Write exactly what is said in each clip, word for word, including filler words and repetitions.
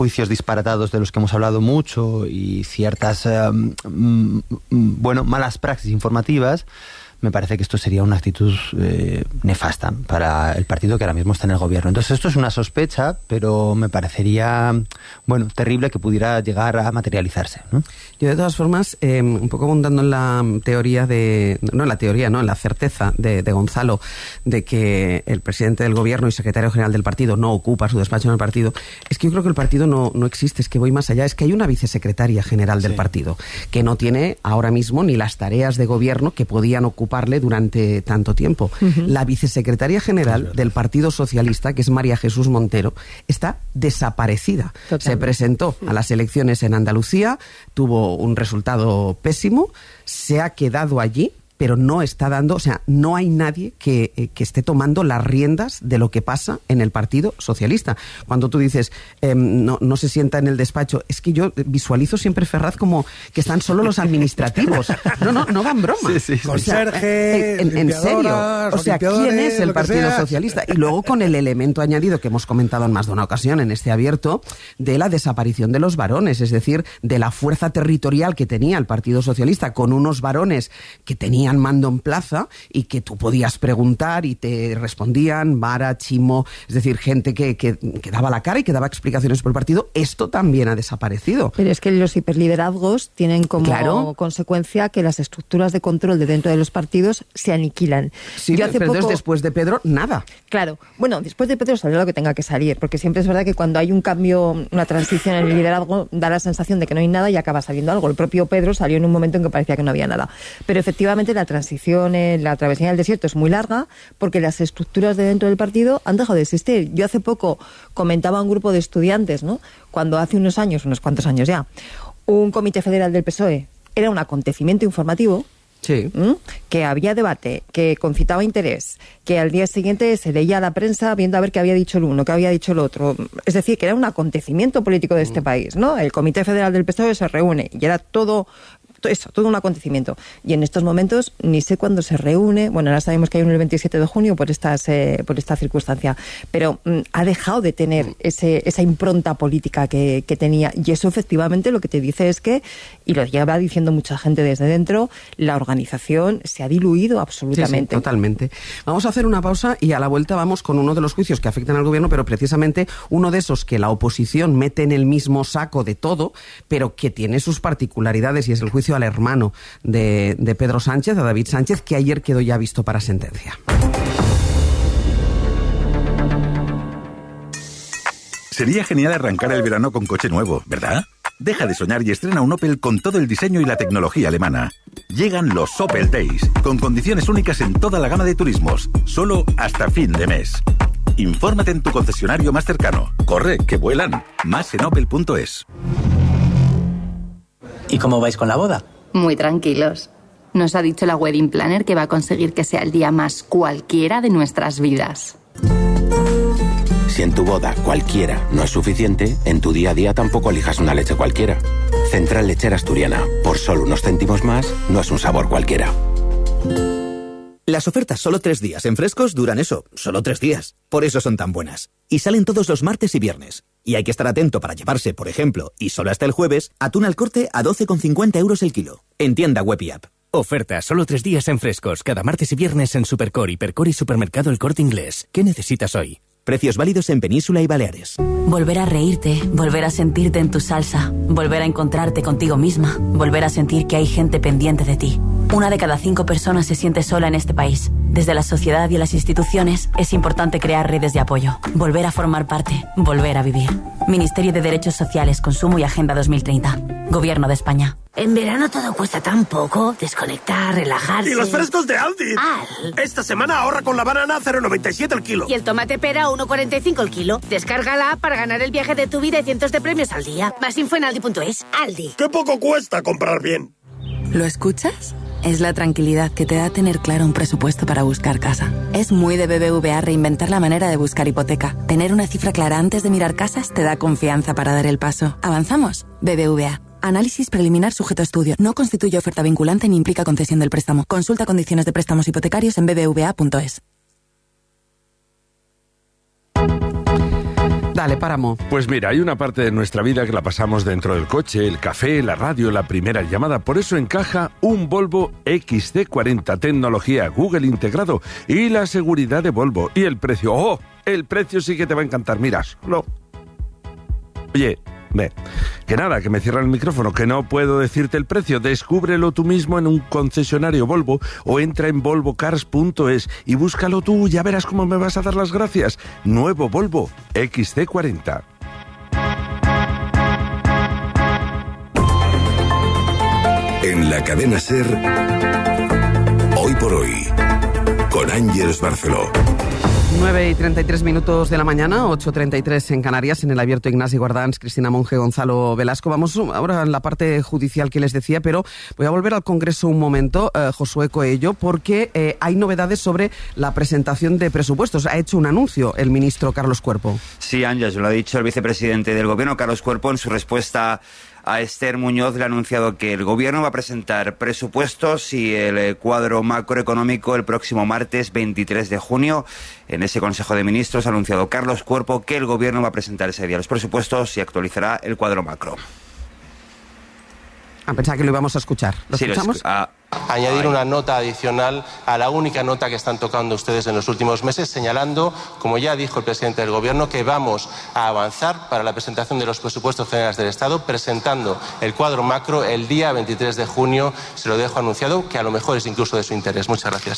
juicios disparatados de los que hemos hablado mucho y ciertas, eh, mm, bueno, malas praxis informativas, me parece que esto sería una actitud eh, nefasta para el partido que ahora mismo está en el gobierno. Entonces esto es una sospecha, pero me parecería, bueno, terrible que pudiera llegar a materializarse, ¿no? Yo de todas formas, eh, un poco abundando en la teoría de, no en la teoría, no, en la certeza de, de Gonzalo de que el presidente del gobierno y secretario general del partido no ocupa su despacho en el partido, es que yo creo que el partido no, no existe, es que voy más allá, es que hay una vicesecretaria general del sí. partido que no tiene ahora mismo ni las tareas de gobierno que podían ocuparle durante tanto tiempo. Uh-huh. La vicesecretaria general del Partido Socialista, que es María Jesús Montero, está desaparecida. Totalmente. Se presentó a las elecciones en Andalucía, tuvo un resultado pésimo, se ha quedado allí, pero no está dando, o sea, no hay nadie que, eh, que esté tomando las riendas de lo que pasa en el Partido Socialista. Cuando tú dices, eh, no, no se sienta en el despacho, es que yo visualizo siempre, Ferraz, como que están solo los administrativos. No, no, no van broma. Sí, sí, sí. O sea, Conserje, en, en serio. O sea, ¿quién es el Partido Socialista? Y luego con el elemento añadido que hemos comentado en más de una ocasión en este abierto, de la desaparición de los varones, es decir, de la fuerza territorial que tenía el Partido Socialista con unos varones que tenían mando en plaza y que tú podías preguntar y te respondían, Vara, Chimo, es decir, gente que, que, que daba la cara y que daba explicaciones por el partido. Esto también ha desaparecido. Pero es que los hiperliderazgos tienen como claro. consecuencia que las estructuras de control de dentro de los partidos se aniquilan. Sí, Yo hace pero poco... entonces después de Pedro, nada. Claro, bueno, después de Pedro salió lo que tenga que salir, porque siempre es verdad que cuando hay un cambio, una transición en el liderazgo, da la sensación de que no hay nada y acaba saliendo algo. El propio Pedro salió en un momento en que parecía que no había nada. Pero efectivamente la transición en la travesía del desierto es muy larga porque las estructuras de dentro del partido han dejado de existir. Yo hace poco comentaba a un grupo de estudiantes, ¿no? Cuando hace unos años, unos cuantos años ya, un comité federal del P S O E era un acontecimiento informativo. Sí. ¿Mm? Que había debate, que concitaba interés, que al día siguiente se leía la prensa viendo a ver qué había dicho el uno, qué había dicho el otro. Es decir, que era un acontecimiento político de este mm. país, ¿no? El comité federal del P S O E se reúne y era todo... eso, todo un acontecimiento. Y en estos momentos ni sé cuándo se reúne. Bueno, ahora sabemos que hay uno el veintisiete de junio por estas eh, por esta circunstancia, pero mm, ha dejado de tener ese, esa impronta política que, que tenía. Y eso efectivamente lo que te dice es que, y lo lleva diciendo mucha gente desde dentro, la organización se ha diluido absolutamente. Sí, sí, totalmente. Vamos a hacer una pausa y a la vuelta vamos con uno de los juicios que afectan al gobierno, pero precisamente uno de esos que la oposición mete en el mismo saco de todo, pero que tiene sus particularidades, y es el juicio al hermano de, de Pedro Sánchez, a David Sánchez, que ayer quedó ya visto para sentencia. Sería genial arrancar el verano con coche nuevo, ¿verdad? Deja de soñar y estrena un Opel con todo el diseño y la tecnología alemana. Llegan los Opel Days, con condiciones únicas en toda la gama de turismos, solo hasta fin de mes. Infórmate en tu concesionario más cercano. Corre, que vuelan. Más en opel punto es. ¿Y cómo vais con la boda? Muy tranquilos. Nos ha dicho la wedding planner que va a conseguir que sea el día más cualquiera de nuestras vidas. Si en tu boda cualquiera no es suficiente, en tu día a día tampoco elijas una leche cualquiera. Central Lechera Asturiana. Por solo unos céntimos más, no es un sabor cualquiera. Las ofertas solo tres días en Frescos duran eso, solo tres días. Por eso son tan buenas. Y salen todos los martes y viernes. Y hay que estar atento para llevarse, por ejemplo, y solo hasta el jueves, atún al corte a doce con cincuenta euros el kilo. En tienda web y app. Oferta solo tres días en Frescos, cada martes y viernes en Supercor, Hipercor y Supermercado El Corte Inglés. ¿Qué necesitas hoy? Precios válidos en Península y Baleares. Volver a reírte, volver a sentirte en tu salsa, volver a encontrarte contigo misma, volver a sentir que hay gente pendiente de ti. Una de cada cinco personas se siente sola en este país. Desde la sociedad y las instituciones es importante crear redes de apoyo, volver a formar parte, volver a vivir. Ministerio de Derechos Sociales, Consumo y Agenda dos mil treinta. Gobierno de España. En verano todo cuesta tan poco. Desconectar, relajarse. ¡Y los frescos de Aldi! Al. Esta semana ahorra con la banana cero coma noventa y siete el kilo. Y el tomate pera uno coma cuarenta y cinco el kilo. Descarga la app para ganar el viaje de tu vida y cientos de premios al día. Más info en aldi punto es. Aldi. ¡Qué poco cuesta comprar bien! ¿Lo escuchas? Es la tranquilidad que te da tener claro un presupuesto para buscar casa. Es muy de B B V A reinventar la manera de buscar hipoteca. Tener una cifra clara antes de mirar casas te da confianza para dar el paso. ¿Avanzamos? B B V A. Análisis preliminar sujeto a estudio. No constituye oferta vinculante ni implica concesión del préstamo. Consulta condiciones de préstamos hipotecarios en b b v a punto es. Dale, Páramo. Pues mira, hay una parte de nuestra vida que la pasamos dentro del coche, el café, la radio, la primera llamada. Por eso encaja un Volvo X C cuarenta, tecnología Google integrado y la seguridad de Volvo. Y el precio, ¡oh! El precio sí que te va a encantar, mira, solo... Oye, ve, que nada, que me cierran el micrófono, que no puedo decirte el precio. Descúbrelo tú mismo en un concesionario Volvo o entra en volvo cars punto es y búscalo tú, ya verás cómo me vas a dar las gracias. Nuevo Volvo X C cuarenta. En la cadena SER, Hoy por Hoy, con Ángeles Barceló. nueve y treinta y tres minutos de la mañana, ocho y treinta y tres en Canarias, en el abierto Ignasi Guardans, Cristina Monge, Gonzalo Velasco. Vamos ahora a la parte judicial que les decía, pero voy a volver al Congreso un momento, eh, Josué Coello, porque eh, hay novedades sobre la presentación de presupuestos. Ha hecho un anuncio el ministro Carlos Cuerpo. Sí, Ángeles, lo ha dicho el vicepresidente del Gobierno, Carlos Cuerpo, en su respuesta a Esther Muñoz. Le ha anunciado que el Gobierno va a presentar presupuestos y el cuadro macroeconómico el próximo martes veintitrés de junio. En ese Consejo de Ministros ha anunciado Carlos Cuerpo que el Gobierno va a presentar ese día los presupuestos y actualizará el cuadro macro. A pensar que lo íbamos a escuchar. ¿Lo sí, escuchamos? Lo a... Añadir una nota adicional a la única nota que están tocando ustedes en los últimos meses, señalando, como ya dijo el presidente del Gobierno, que vamos a avanzar para la presentación de los presupuestos generales del Estado, presentando el cuadro macro el día veintitrés de junio. Se lo dejo anunciado, que a lo mejor es incluso de su interés. Muchas gracias.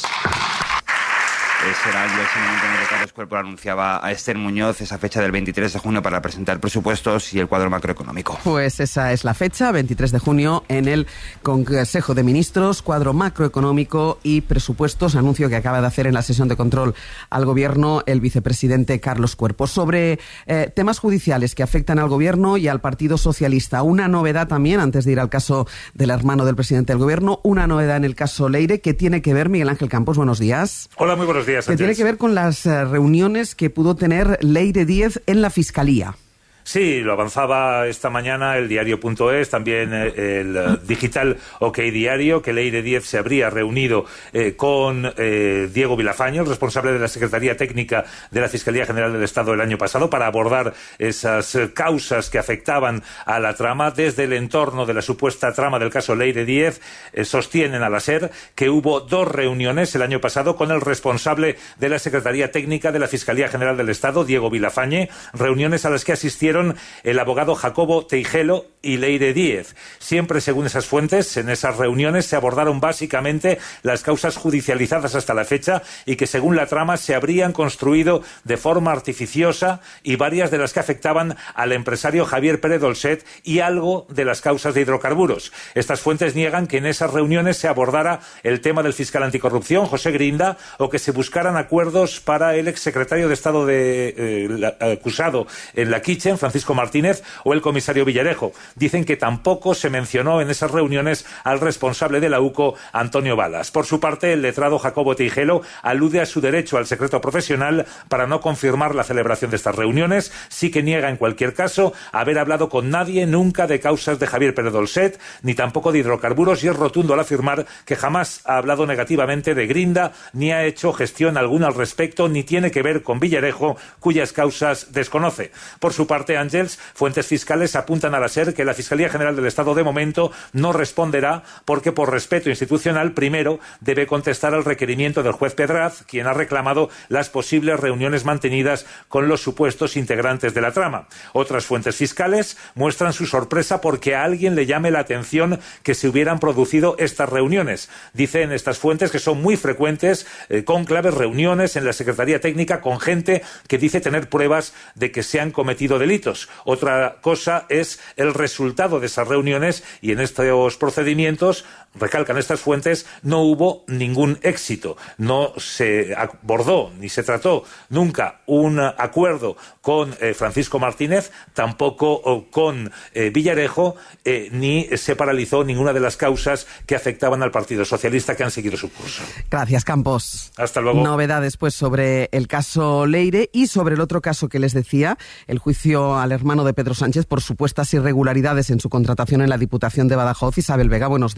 Será el momento en el que Carlos Cuerpo anunciaba a Esther Muñoz esa fecha del veintitrés de junio para presentar presupuestos y el cuadro macroeconómico. Pues esa es la fecha, veintitrés de junio, en el Consejo de Ministros, cuadro macroeconómico y presupuestos, anuncio que acaba de hacer en la sesión de control al Gobierno el vicepresidente Carlos Cuerpo. Sobre eh, temas judiciales que afectan al Gobierno y al Partido Socialista, una novedad también, antes de ir al caso del hermano del presidente del Gobierno, una novedad en el caso Leire que tiene que ver, Miguel Ángel Campos, buenos días. Hola, muy buenos días. Que tiene que ver con las uh, reuniones que pudo tener Leire Díez en la Fiscalía. Sí, lo avanzaba esta mañana el diario punto es, también eh, el eh, digital OK Diario, que Leire Díez se habría reunido eh, con eh, Diego Vilafañe, el responsable de la Secretaría Técnica de la Fiscalía General del Estado el año pasado, para abordar esas eh, causas que afectaban a la trama. Desde el entorno de la supuesta trama del caso Leire Díez, eh, sostienen a la SER que hubo dos reuniones el año pasado con el responsable de la Secretaría Técnica de la Fiscalía General del Estado, Diego Vilafañe, reuniones a las que asistieron el abogado Jacobo Teijelo y Leire Díez. Siempre, según esas fuentes, en esas reuniones se abordaron básicamente las causas judicializadas hasta la fecha y que, según la trama, se habrían construido de forma artificiosa, y varias de las que afectaban al empresario Javier Pérez Dolcet y algo de las causas de hidrocarburos. Estas fuentes niegan que en esas reuniones se abordara el tema del fiscal anticorrupción, José Grinda, o que se buscaran acuerdos para el exsecretario de Estado de, eh, la, acusado en la Kitchen, Francisco Martínez, o el comisario Villarejo. Dicen que tampoco se mencionó en esas reuniones al responsable de la U C O, Antonio Balas. Por su parte, el letrado Jacobo Teijelo alude a su derecho al secreto profesional para no confirmar la celebración de estas reuniones. Sí que niega, en cualquier caso, haber hablado con nadie nunca de causas de Javier Pérez Dolcet, ni tampoco de hidrocarburos, y es rotundo al afirmar que jamás ha hablado negativamente de Grinda, ni ha hecho gestión alguna al respecto, ni tiene que ver con Villarejo, cuyas causas desconoce. Por su parte, Ángels, fuentes fiscales apuntan a la SER que la Fiscalía General del Estado de momento no responderá porque, por respeto institucional, primero debe contestar al requerimiento del juez Pedraz, quien ha reclamado las posibles reuniones mantenidas con los supuestos integrantes de la trama. Otras fuentes fiscales muestran su sorpresa porque a alguien le llame la atención que se hubieran producido estas reuniones. Dicen estas fuentes que son muy frecuentes eh, cónclaves, reuniones en la Secretaría Técnica con gente que dice tener pruebas de que se han cometido delitos. Otra cosa es el resultado de esas reuniones, y en estos procedimientos, recalcan estas fuentes, no hubo ningún éxito. No se abordó ni se trató nunca un acuerdo con eh, Francisco Martínez, tampoco oh, con eh, Villarejo, eh, ni se paralizó ninguna de las causas que afectaban al Partido Socialista, que han seguido su curso. Gracias, Campos. Hasta luego. Novedades pues sobre el caso Leire y sobre el otro caso que les decía, el juicio al hermano de Pedro Sánchez por supuestas irregularidades en su contratación en la Diputación de Badajoz. Isabel Vega, buenos días.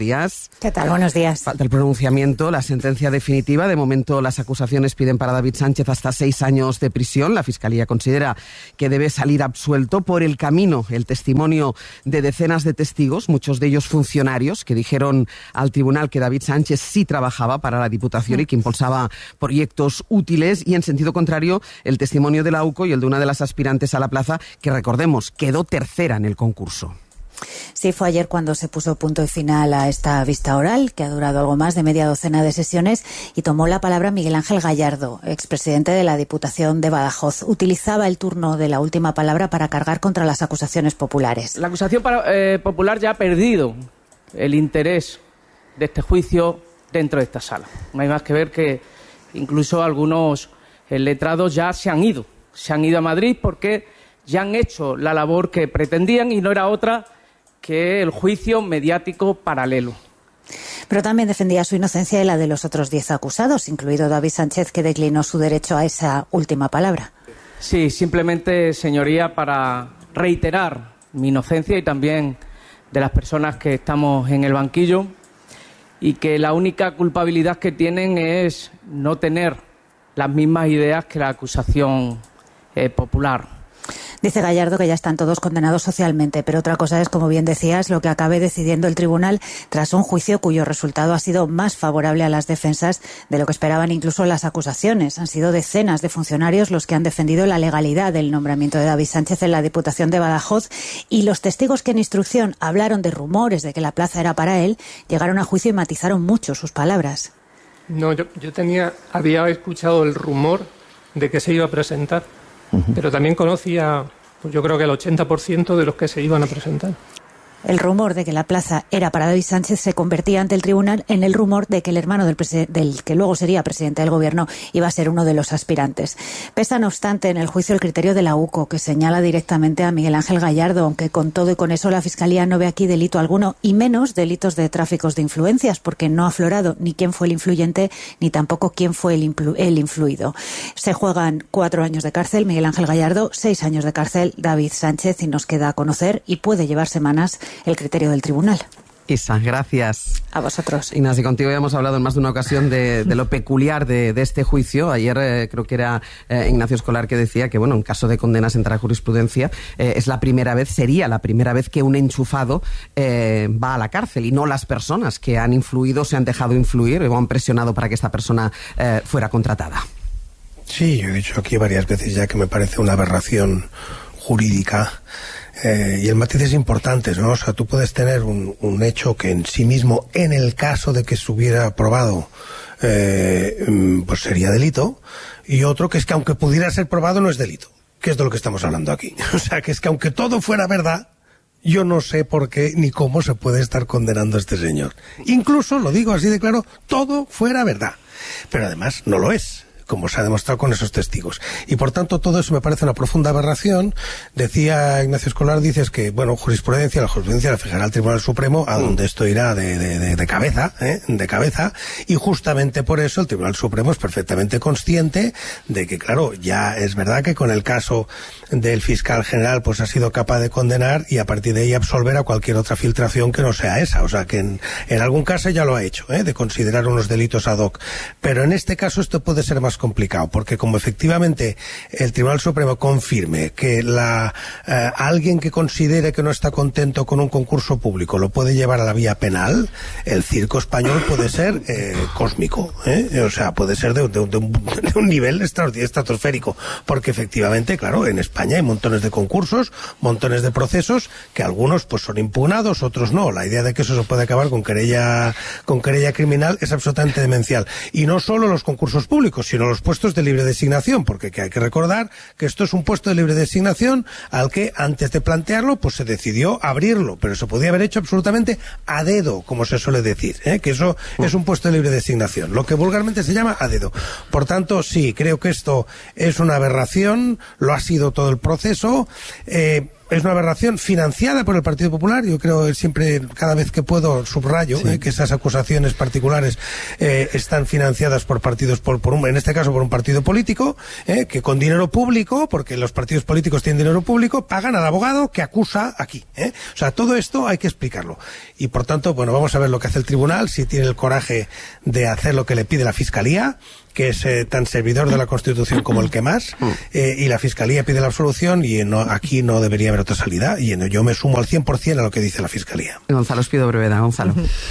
días. ¿Qué tal? Buenos días. Falta el pronunciamiento, la sentencia definitiva. De momento las acusaciones piden para David Sánchez hasta seis años de prisión. La Fiscalía considera que debe salir absuelto. Por el camino, el testimonio de decenas de testigos, muchos de ellos funcionarios, que dijeron al tribunal que David Sánchez sí trabajaba para la Diputación y que impulsaba proyectos útiles, y en sentido contrario, el testimonio de la U C O y el de una de las aspirantes a la plaza, que recordemos, quedó tercera en el concurso. Sí, fue ayer cuando se puso punto y final a esta vista oral, que ha durado algo más de media docena de sesiones, y tomó la palabra Miguel Ángel Gallardo, expresidente de la Diputación de Badajoz. Utilizaba el turno de la última palabra para cargar contra las acusaciones populares. La acusación para, eh, popular ya ha perdido el interés de este juicio dentro de esta sala. No hay más que ver que incluso algunos eh, letrados ya se han ido. Se han ido a Madrid porque ya han hecho la labor que pretendían, y no era otra que el juicio mediático paralelo. Pero también defendía su inocencia y la de los otros diez acusados, incluido David Sánchez, que declinó su derecho a esa última palabra. Sí, simplemente, señoría, para reiterar mi inocencia y también de las personas que estamos en el banquillo, y que la única culpabilidad que tienen es no tener las mismas ideas que la acusación eh, popular. Dice Gallardo que ya están todos condenados socialmente, pero otra cosa es, como bien decías, lo que acabe decidiendo el tribunal tras un juicio cuyo resultado ha sido más favorable a las defensas de lo que esperaban incluso las acusaciones. Han sido decenas de funcionarios los que han defendido la legalidad del nombramiento de David Sánchez en la Diputación de Badajoz, y los testigos que en instrucción hablaron de rumores de que la plaza era para él llegaron a juicio y matizaron mucho sus palabras. No, yo, yo tenía, había escuchado el rumor de que se iba a presentar. Pero también conocía, pues yo creo que el ochenta por ciento de los que se iban a presentar. El rumor de que la plaza era para David Sánchez se convertía ante el tribunal en el rumor de que el hermano del, del que luego sería presidente del gobierno iba a ser uno de los aspirantes. Pesa, no obstante, en el juicio el criterio de la U C O, que señala directamente a Miguel Ángel Gallardo, aunque con todo y con eso la Fiscalía no ve aquí delito alguno, y menos delitos de tráficos de influencias, porque no ha aflorado ni quién fue el influyente ni tampoco quién fue el, influ el influido. Se juegan cuatro años de cárcel Miguel Ángel Gallardo, seis años de cárcel David Sánchez, y nos queda a conocer, y puede llevar semanas, el criterio del tribunal. Isa, gracias. A vosotros. Inés, y contigo ya hemos hablado en más de una ocasión de, de lo peculiar de, de este juicio. Ayer eh, creo que era eh, Ignacio Escolar que decía que, bueno, en caso de condenas entre la jurisprudencia, eh, es la primera vez, sería la primera vez que un enchufado eh, va a la cárcel, y no las personas que han influido, se han dejado influir o han presionado para que esta persona eh, fuera contratada. Sí, yo he dicho aquí varias veces ya que me parece una aberración jurídica. Eh, y el matiz es importante, ¿no? O sea, tú puedes tener un, un hecho que en sí mismo, en el caso de que se hubiera probado, eh, pues sería delito, y otro que es que aunque pudiera ser probado no es delito, que es de lo que estamos hablando aquí. O sea, que es que aunque todo fuera verdad, yo no sé por qué ni cómo se puede estar condenando a este señor. Incluso, lo digo así de claro, todo fuera verdad. Pero además no lo es, como se ha demostrado con esos testigos. Y por tanto todo eso me parece una profunda aberración. Decía Ignacio Escolar, dices que, bueno, jurisprudencia, la jurisprudencia la fijará el Tribunal Supremo, a donde esto irá de, de, de, de cabeza, ¿eh? de cabeza, y justamente por eso el Tribunal Supremo es perfectamente consciente de que, claro, ya es verdad que con el caso del fiscal general pues ha sido capaz de condenar y a partir de ahí absolver a cualquier otra filtración que no sea esa. O sea que en, en algún caso ya lo ha hecho, ¿eh? de considerar unos delitos ad hoc. Pero en este caso esto puede ser más complicado, porque como efectivamente el Tribunal Supremo confirme que la eh, alguien que considere que no está contento con un concurso público lo puede llevar a la vía penal, el circo español puede ser eh, cósmico, ¿eh? O sea, puede ser de, de, de, un, de un nivel estratosférico, porque efectivamente, claro, en España hay montones de concursos, montones de procesos, que algunos pues son impugnados, otros no. La idea de que eso se puede acabar con querella, con querella criminal es absolutamente demencial. Y no solo los concursos públicos, sino los puestos de libre designación, porque que hay que recordar que esto es un puesto de libre designación al que antes de plantearlo pues se decidió abrirlo, pero se podía haber hecho absolutamente a dedo, como se suele decir, ¿eh? que eso es un puesto de libre designación, lo que vulgarmente se llama a dedo. Por tanto, sí, creo que esto es una aberración, lo ha sido todo el proceso. eh, es una aberración financiada por el Partido Popular. Yo creo siempre, cada vez que puedo, subrayo sí. eh, que esas acusaciones particulares eh, están financiadas por partidos, por, por un, en este caso por un partido político, eh, que con dinero público, porque los partidos políticos tienen dinero público, pagan al abogado que acusa aquí. Eh. O sea, todo esto hay que explicarlo. Y por tanto, bueno, vamos a ver lo que hace el tribunal, si tiene el coraje de hacer lo que le pide la Fiscalía, que es eh, tan servidor de la Constitución como el que más, eh, y la Fiscalía pide la absolución y no, aquí no debería haber otra salida, y yo me sumo al cien por ciento a lo que dice la Fiscalía. Gonzalo, os pido brevedad, Gonzalo.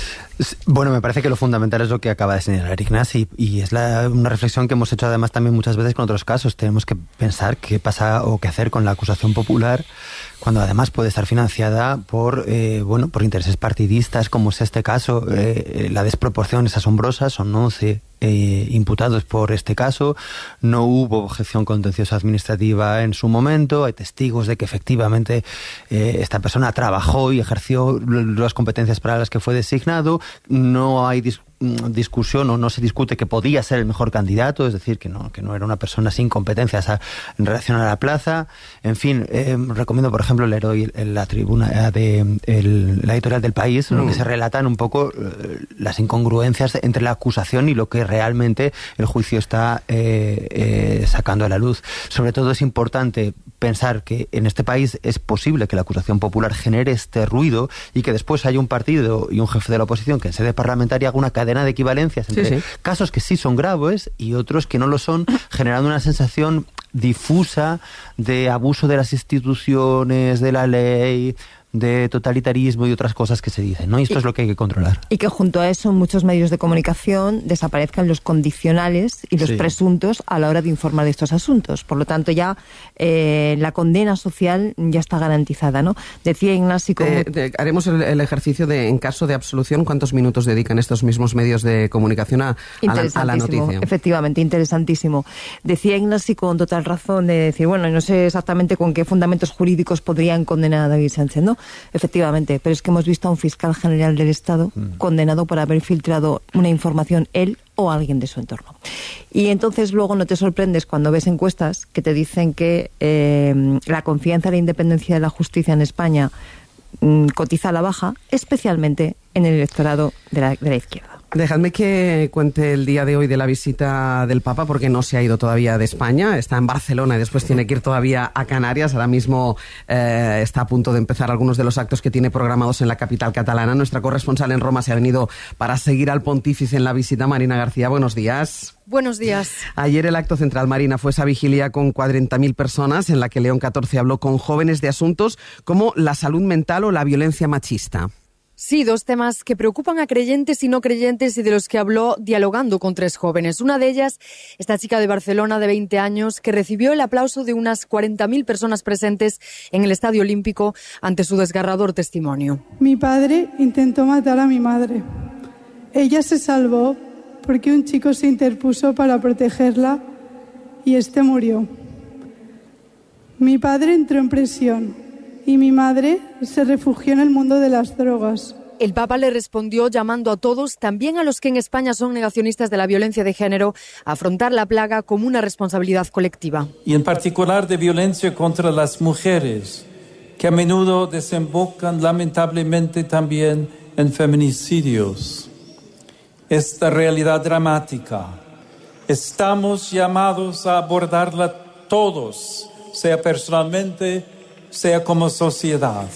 Bueno, me parece que lo fundamental es lo que acaba de señalar Ignasi, y es la, una reflexión que hemos hecho además también muchas veces con otros casos. Tenemos que pensar qué pasa o qué hacer con la acusación popular, cuando además puede estar financiada por eh, bueno por intereses partidistas, como es este caso. Eh, la desproporción es asombrosa, son once eh, imputados por este caso, no hubo objeción contenciosa administrativa en su momento, hay testigos de que efectivamente eh, esta persona trabajó y ejerció las competencias para las que fue designado, no hay dis discusión o no se discute que podía ser el mejor candidato, es decir, que no, que no era una persona sin competencias a, en relación a la plaza. En fin, eh, recomiendo, por ejemplo, leer hoy en la tribuna de el, la editorial del País, en mm. lo que se relatan un poco eh, las incongruencias entre la acusación y lo que realmente el juicio está eh, eh, sacando a la luz. Sobre todo es importante pensar que en este país es posible que la acusación popular genere este ruido y que después haya un partido y un jefe de la oposición que en sede parlamentaria haga una cadena de equivalencias entre sí, sí. casos que sí son graves y otros que no lo son, generando una sensación difusa de abuso de las instituciones, de la ley, de totalitarismo y otras cosas que se dicen, ¿no? Y esto y, es lo que hay que controlar. Y que junto a eso en muchos medios de comunicación desaparezcan los condicionales y los sí. presuntos a la hora de informar de estos asuntos. Por lo tanto, ya eh, la condena social ya está garantizada, ¿no? Decía Ignasi... Como... Eh, de, haremos el, el ejercicio de, en caso de absolución, ¿cuántos minutos dedican estos mismos medios de comunicación a, a, la, a la noticia? Efectivamente, interesantísimo. Decía Ignasi con total razón de decir, bueno, no sé exactamente con qué fundamentos jurídicos podrían condenar a David Sánchez, ¿no? Efectivamente, pero es que hemos visto a un fiscal general del Estado mm. condenado por haber filtrado una información él o alguien de su entorno. Y entonces luego no te sorprendes cuando ves encuestas que te dicen que eh, la confianza en la independencia de la justicia en España mm, cotiza a la baja, especialmente en el electorado de la, de la izquierda. Dejadme que cuente el día de hoy de la visita del Papa, porque no se ha ido todavía de España, está en Barcelona y después tiene que ir todavía a Canarias. Ahora mismo eh, está a punto de empezar algunos de los actos que tiene programados en la capital catalana. Nuestra corresponsal en Roma se ha venido para seguir al pontífice en la visita. Marina García, buenos días. Buenos días. Ayer el acto central, Marina, fue esa vigilia con cuarenta mil personas en la que León catorce habló con jóvenes de asuntos como la salud mental o la violencia machista. Sí, dos temas que preocupan a creyentes y no creyentes y de los que habló dialogando con tres jóvenes. Una de ellas, esta chica de Barcelona de veinte años, que recibió el aplauso de unas cuarenta mil personas presentes en el Estadio Olímpico ante su desgarrador testimonio. Mi padre intentó matar a mi madre. Ella se salvó porque un chico se interpuso para protegerla y este murió. Mi padre entró en prisión y mi madre se refugió en el mundo de las drogas. El Papa le respondió llamando a todos, también a los que en España son negacionistas de la violencia de género, a afrontar la plaga como una responsabilidad colectiva. Y en particular de violencia contra las mujeres, que a menudo desembocan lamentablemente también en feminicidios. Esta realidad dramática, estamos llamados a abordarla todos, sea personalmente, sea como sociedad.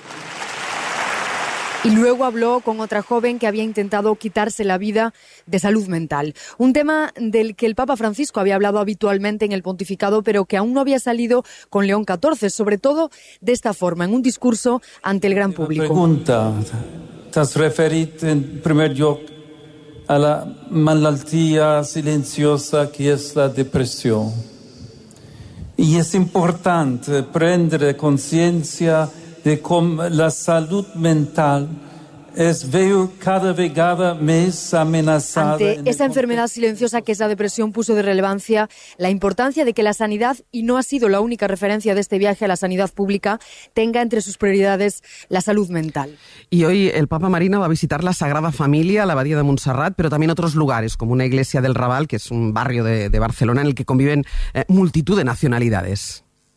Y luego habló con otra joven que había intentado quitarse la vida de salud mental. Un tema del que el Papa Francisco había hablado habitualmente en el pontificado, pero que aún no había salido con León catorce, sobre todo de esta forma, en un discurso ante el gran público. Pregunta, t'has referit en primer lloc a la malaltia silenciosa que es la depresión. Y es importante prendere conciencia de cómo la salud mental es veo cada vegada más amenazada. Ante esa enfermedad silenciosa que es la depresión, puso de relevancia la importancia de que la sanidad, y no ha sido la única referencia de este viaje a la sanidad pública, tenga entre sus prioridades la salud mental. Y hoy el Papa, Marina, va a visitar la Sagrada Familia, la Abadía de Montserrat, pero también otros lugares, como una iglesia del Raval, que es un barrio de, de Barcelona en el que conviven eh, multitud de nacionalidades.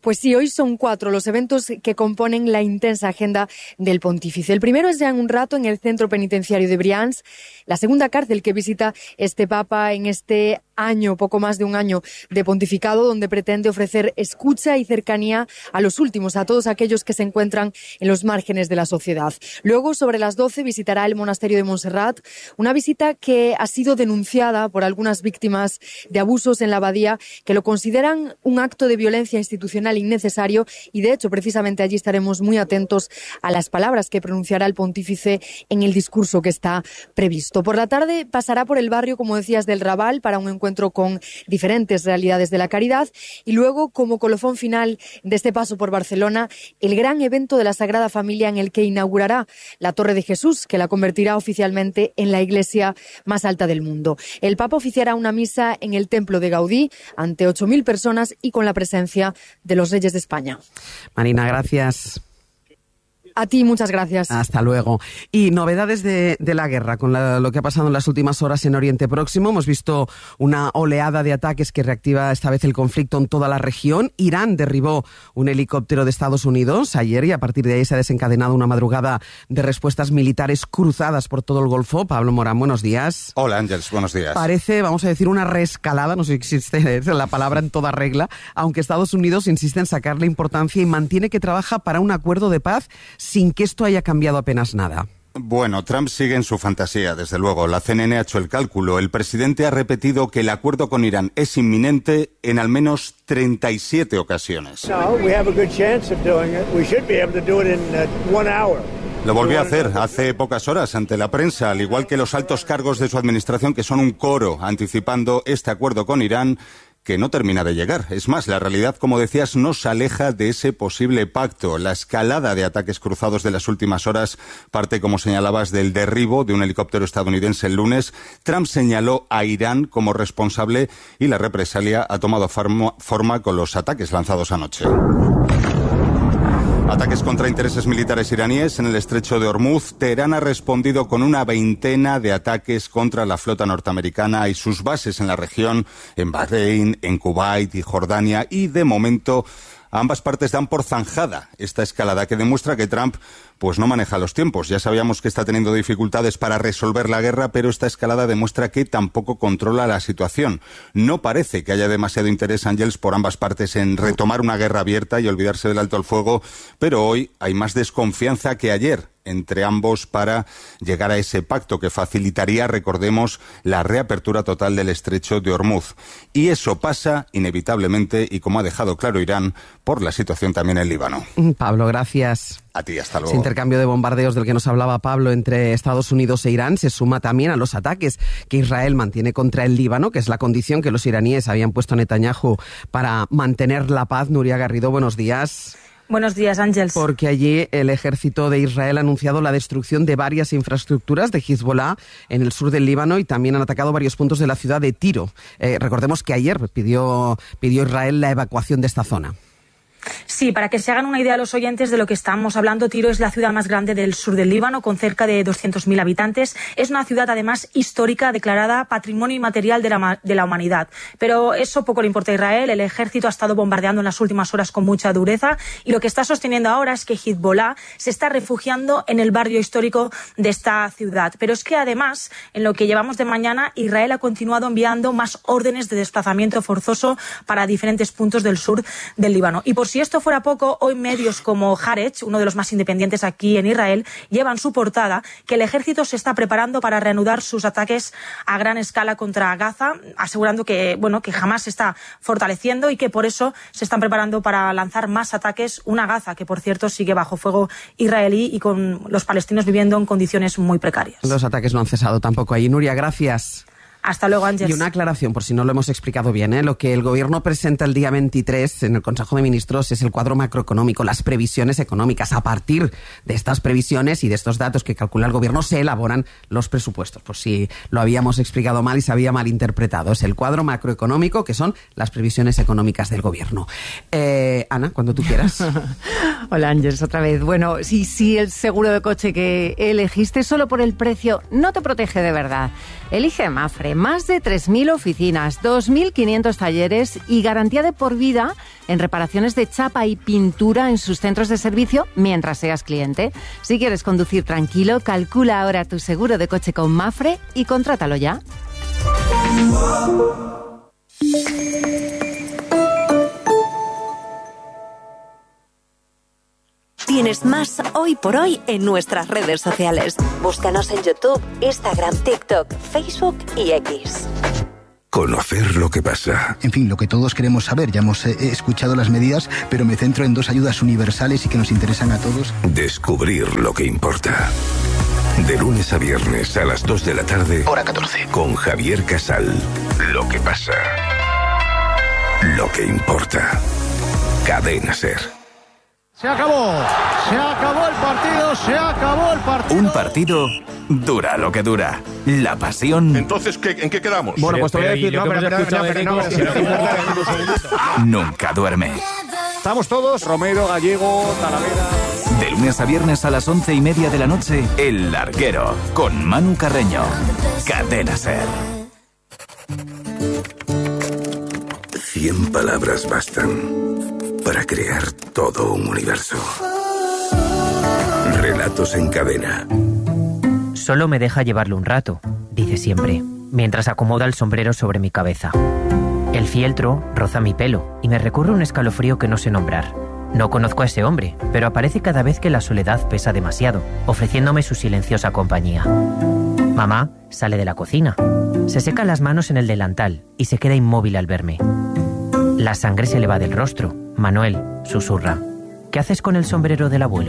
Pues sí, hoy son cuatro los eventos que componen la intensa agenda del pontífice. El primero es ya en un rato en el centro penitenciario de Briansk, la segunda cárcel que visita este papa en este año, poco más de un año de pontificado, donde pretende ofrecer escucha y cercanía a los últimos, a todos aquellos que se encuentran en los márgenes de la sociedad. Luego, sobre las doce, visitará el monasterio de Montserrat, una visita que ha sido denunciada por algunas víctimas de abusos en la abadía, que lo consideran un acto de violencia institucional innecesario, y de hecho, precisamente allí estaremos muy atentos a las palabras que pronunciará el pontífice en el discurso que está previsto. Por la tarde pasará por el barrio, como decías, del Raval para un encuentro con diferentes realidades de la caridad, y luego, como colofón final de este paso por Barcelona, el gran evento de la Sagrada Familia en el que inaugurará la Torre de Jesús, que la convertirá oficialmente en la iglesia más alta del mundo. El Papa oficiará una misa en el Templo de Gaudí ante ocho mil personas y con la presencia de los reyes de España. Marina, gracias. A ti, muchas gracias. Hasta luego. Y novedades de, de la guerra, con la, lo que ha pasado en las últimas horas en Oriente Próximo. Hemos visto una oleada de ataques que reactiva esta vez el conflicto en toda la región. Irán derribó un helicóptero de Estados Unidos ayer y a partir de ahí se ha desencadenado una madrugada de respuestas militares cruzadas por todo el Golfo. Pablo Morán, buenos días. Hola, Ángels, buenos días. Parece, vamos a decir, una reescalada, no sé si existe la palabra en toda regla, aunque Estados Unidos insiste en sacarle importancia y mantiene que trabaja para un acuerdo de paz sin que esto haya cambiado apenas nada. Bueno, Trump sigue en su fantasía, desde luego. La C N N ha hecho el cálculo. El presidente ha repetido que el acuerdo con Irán es inminente en al menos treinta y siete ocasiones. Lo volvió a hacer hace pocas horas ante la prensa, al igual que los altos cargos de su administración, que son un coro anticipando este acuerdo con Irán, que no termina de llegar. Es más, la realidad, como decías, nos aleja de ese posible pacto. La escalada de ataques cruzados de las últimas horas parte, como señalabas, del derribo de un helicóptero estadounidense el lunes. Trump señaló a Irán como responsable y la represalia ha tomado forma con los ataques lanzados anoche. Ataques contra intereses militares iraníes en el estrecho de Hormuz. Teherán ha respondido con una veintena de ataques contra la flota norteamericana y sus bases en la región, en Bahrein, en Kuwait y Jordania, y de momento ambas partes dan por zanjada esta escalada que demuestra que Trump pues no maneja los tiempos. Ya sabíamos que está teniendo dificultades para resolver la guerra, pero esta escalada demuestra que tampoco controla la situación. No parece que haya demasiado interés, Ángels, por ambas partes en retomar una guerra abierta y olvidarse del alto el fuego, pero hoy hay más desconfianza que ayer entre ambos para llegar a ese pacto que facilitaría, recordemos, la reapertura total del estrecho de Hormuz. Y eso pasa inevitablemente, y como ha dejado claro Irán, por la situación también en Líbano. Pablo, gracias. A ti, hasta luego. Ese intercambio de bombardeos del que nos hablaba Pablo entre Estados Unidos e Irán se suma también a los ataques que Israel mantiene contra el Líbano, que es la condición que los iraníes habían puesto a Netanyahu para mantener la paz. Nuria Garrido, buenos días. Buenos días, Ángels. Porque allí el ejército de Israel ha anunciado la destrucción de varias infraestructuras de Hezbollah en el sur del Líbano y también han atacado varios puntos de la ciudad de Tiro. Eh, recordemos que ayer pidió, pidió Israel la evacuación de esta zona. Sí, para que se hagan una idea a los oyentes de lo que estamos hablando, Tiro es la ciudad más grande del sur del Líbano, con cerca de doscientos mil habitantes. Es una ciudad, además, histórica, declarada Patrimonio Inmaterial de la, de la Humanidad. Pero eso poco le importa a Israel. El ejército ha estado bombardeando en las últimas horas con mucha dureza y lo que está sosteniendo ahora es que Hezbollah se está refugiando en el barrio histórico de esta ciudad. Pero es que, además, en lo que llevamos de mañana, Israel ha continuado enviando más órdenes de desplazamiento forzoso para diferentes puntos del sur del Líbano. Y por si esto fuera poco, hoy medios como Haaretz, uno de los más independientes aquí en Israel, llevan su portada que el ejército se está preparando para reanudar sus ataques a gran escala contra Gaza, asegurando que, bueno, que Hamás se está fortaleciendo y que por eso se están preparando para lanzar más ataques. Una Gaza que, por cierto, sigue bajo fuego israelí y con los palestinos viviendo en condiciones muy precarias. Los ataques no han cesado tampoco ahí. Nuria, gracias. Hasta luego, Ángels. Y una aclaración, por si no lo hemos explicado bien, ¿eh? Lo que el Gobierno presenta el día veintitrés en el Consejo de Ministros es el cuadro macroeconómico, las previsiones económicas. A partir de estas previsiones y de estos datos que calcula el Gobierno se elaboran los presupuestos, por si lo habíamos explicado mal y se había malinterpretado. Es el cuadro macroeconómico, que son las previsiones económicas del Gobierno. Eh, Ana, cuando tú quieras. Hola, Ángels, otra vez. Bueno, si, si el seguro de coche que elegiste solo por el precio no te protege de verdad, elige Mafre. más de tres mil oficinas, dos mil quinientos talleres y garantía de por vida en reparaciones de chapa y pintura en sus centros de servicio mientras seas cliente. Si quieres conducir tranquilo, calcula ahora tu seguro de coche con Mafre y contrátalo ya. Tienes más Hoy por Hoy en nuestras redes sociales. Búscanos en YouTube, Instagram, TikTok, Facebook y X. Conocer lo que pasa. En fin, lo que todos queremos saber. Ya hemos eh, escuchado las medidas, pero me centro en dos ayudas universales y que nos interesan a todos. Descubrir lo que importa. De lunes a viernes a las dos de la tarde. Hora catorce. Con Javier Casal. Lo que pasa. Lo que importa. Cadena SER. Se acabó, se acabó el partido, se acabó el partido. Un partido dura lo que dura. La pasión. Entonces, ¿qué, ¿en qué quedamos? Bueno, pues te voy a decir, no, pero, pero, pero, pero, pero, pero, nunca duerme. Estamos todos, Romero, Gallego, Talavera. De lunes a viernes a las once y media de la noche, El Larguero, con Manu Carreño. Cadena SER. Cien palabras bastan para crear todo un universo. Relatos en cadena. Solo me deja llevarlo un rato, dice siempre, mientras acomoda el sombrero sobre mi cabeza. El fieltro roza mi pelo y me recurre un escalofrío que no sé nombrar. No conozco a ese hombre, pero aparece cada vez que la soledad pesa demasiado, ofreciéndome su silenciosa compañía. Mamá sale de la cocina, se seca las manos en el delantal y se queda inmóvil al verme. La sangre se le va del rostro. Manuel susurra: ¿qué haces con el sombrero del abuelo?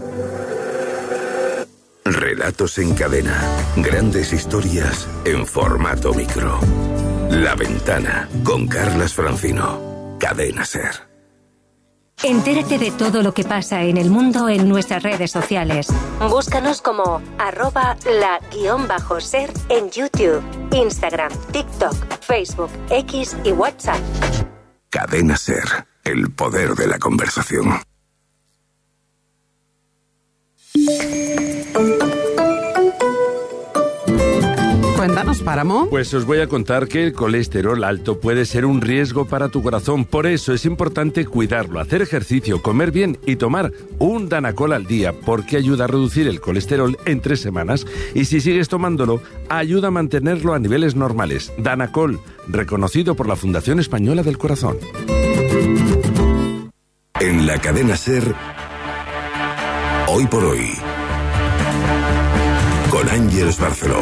Relatos en cadena. Grandes historias en formato micro. La Ventana, con Carlas Francino. Cadena SER. Entérate de todo lo que pasa en el mundo en nuestras redes sociales. Búscanos como arroba la guión bajo ser en YouTube, Instagram, TikTok, Facebook, X y WhatsApp. Cadena SER, el poder de la conversación. Cuéntanos, Páramo. Pues os voy a contar que el colesterol alto puede ser un riesgo para tu corazón. Por eso es importante cuidarlo, hacer ejercicio, comer bien y tomar un Danacol al día, porque ayuda a reducir el colesterol en tres semanas. Y si sigues tomándolo, ayuda a mantenerlo a niveles normales. Danacol, reconocido por la Fundación Española del Corazón. En la cadena SER, Hoy por Hoy, con Ángeles Barceló.